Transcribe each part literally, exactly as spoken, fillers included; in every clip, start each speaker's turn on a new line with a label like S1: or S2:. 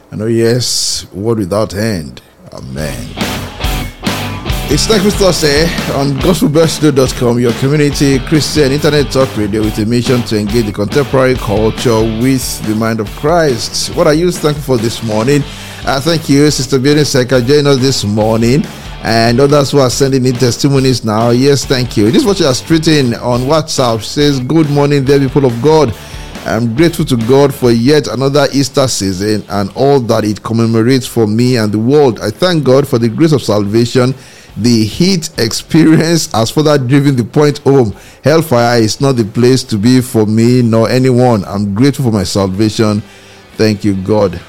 S1: And oh yes, word without end. Amen. It's Thankful Thursday on gospel best radio dot com, your community Christian internet talk radio with a mission to engage the contemporary culture with the mind of Christ. What are you thankful for this morning? Uh, thank you, Sister Bianca Seka, joining us this morning, and others who are sending in testimonies now. Yes, thank you. This is what you are tweeting on WhatsApp. It says, good morning there, people of God. I'm grateful to God for yet another Easter season and all that it commemorates for me and the world. I thank God for the grace of salvation. The heat experience has further driven the point home. Hellfire is not the place to be for me nor anyone. I'm grateful for my salvation. Thank you, God.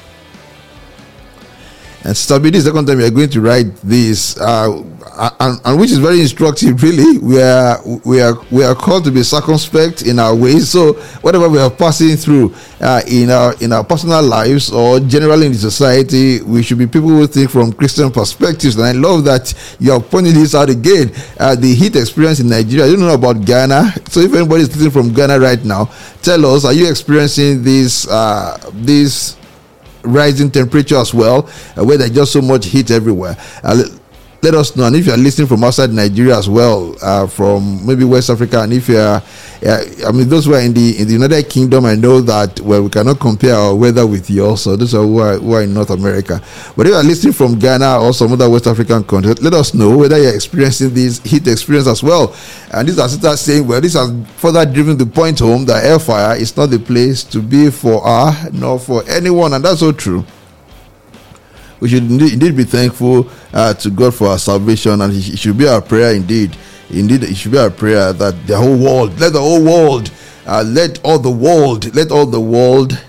S1: And Sister B, this is the second time we are going to write this, uh, and, and which is very instructive. Really, we are we are we are called to be circumspect in our ways. So whatever we are passing through uh, in our in our personal lives or generally in the society, we should be people who think from Christian perspectives. And I love that you are pointing this out again. Uh, the heat experience in Nigeria. I don't know about Ghana. So if anybody is listening from Ghana right now, tell us: are you experiencing this uh, this rising temperature as well, uh, where there's just so much heat everywhere? Uh, let, let us know. And if you are listening from outside Nigeria as well, uh, from maybe West Africa, and if you are, uh, I mean, those who are in the in the United Kingdom, I know that well, we cannot compare our weather with yours. So those are who are, who are in North America. But if you are listening from Ghana or some other West African countries, let us know whether you are experiencing this heat experience as well. And these are sisters saying, well, this has further driven the point home that hellfire is not the place to be for her nor for anyone, and that's so true. We should indeed, indeed be thankful uh, to God for our salvation, and it should be our prayer indeed. Indeed, it should be our prayer that the whole world, let the whole world, uh, let all the world, let all the world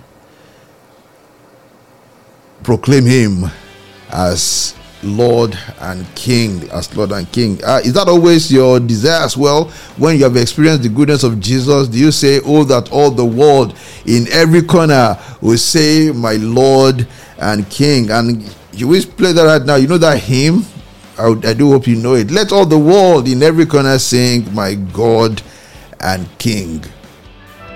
S1: proclaim Him as Lord and King, as Lord and King. Uh, is that always your desire as well? When you have experienced the goodness of Jesus, do you say, oh, that all the world in every corner will say, my Lord and King? And you always play that right now. You know that hymn? I, I do hope you know it. Let all the world in every corner sing, my God and King.